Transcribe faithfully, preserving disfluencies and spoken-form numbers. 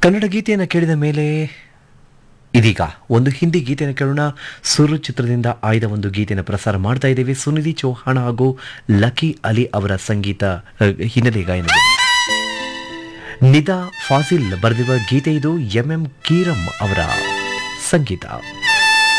ಕನ್ನಡ ಗೀತೆಯನ್ನು ಕೇಳಿದ ಮೇಲೆ ಇದೀಗ ಒಂದು ಹಿಂದಿ ಗೀತೆಯನ್ನು ಕೇಳೋಣ. ಸುರು ಚಿತ್ರದಿಂದ ಆಯ್ದ ಒಂದು ಗೀತೆಯನ್ನು ಪ್ರಸಾರ ಮಾಡ್ತಾ ಇದ್ದೇವೆ. ಸುನಿಧಿ ಚೌಹಾಣ್ ಹಾಗೂ ಲಕಿ ಅಲಿ ಅವರ ಸಂಗೀತ ಹಿನ್ನೆಲೆ ಗಾಯನದಲ್ಲಿ ನಿದಾ ಫಾಸಿಲ್ ಬರೆದಿರುವ ಗೀತೆ ಇದು. ಎಂ ಎಂ ಕೀರಂ ಅವರ ಸಂಗೀತ.